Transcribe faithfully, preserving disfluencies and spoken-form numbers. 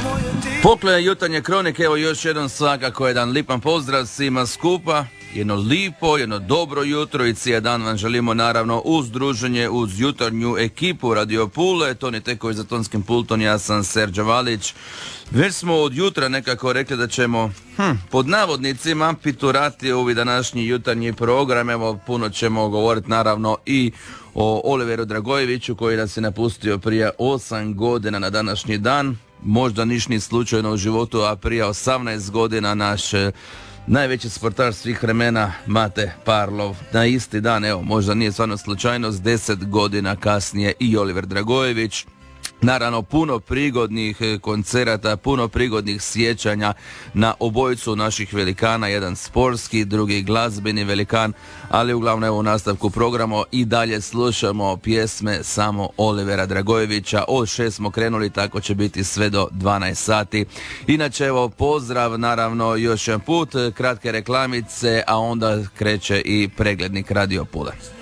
Pokle jutarnje kronike, evo još jedan svakako jedan lipan pozdrav svima skupa. Jedno lipo, jedno dobro jutro i cijel dan vam želimo naravno uz druženje, uz jutarnju ekipu Radio Pule. Toni Teković za tonskim pultom, ja sam Serđo Valić. Već smo od jutra nekako rekli da ćemo hm, pod navodnicima piturati ovi današnji jutarnji program. Evo puno ćemo govoriti naravno i o Oliveru Dragojeviću koji nas je napustio prije osam godina na današnji dan. Možda niš ni slučajno u životu, a prije osamnaest godina naš najveći sportaš svih vremena Mate Parlov na isti dan, evo možda nije stvarno slučajnost, deset godina kasnije i Oliver Dragojević. Naravno puno prigodnih koncerata, puno prigodnih sjećanja na obojicu naših velikana, jedan sportski, drugi glazbeni velikan, ali uglavnom evo u nastavku programa i dalje slušamo pjesme samo Olivera Dragojevića. Od šest smo krenuli, tako će biti sve do dvanaest sati. Inače evo pozdrav naravno još jedan put, kratke reklamice, a onda kreće i preglednik Radio Pule.